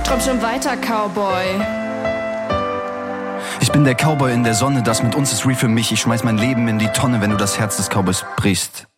Träum schon weiter, Cowboy. Ich bin der Cowboy in der Sonne, das mit uns ist real für mich. Ich schmeiß mein Leben in die Tonne, wenn du das Herz des Cowboys brichst.